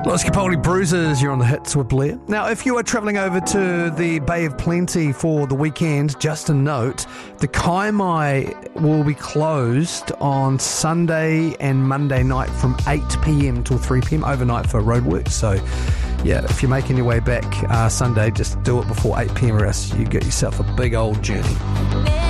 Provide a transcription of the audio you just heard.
Los Capaldi Bruisers, you're on the hits with Blair. Now, if you are travelling over to the Bay of Plenty for the weekend, just a note, the Kaimai will be closed on Sunday and Monday night from 8 p.m. till 3 p.m. overnight for roadworks. So, yeah, if you're making your way back Sunday, just do it before 8 p.m. or else you get yourself a big old journey.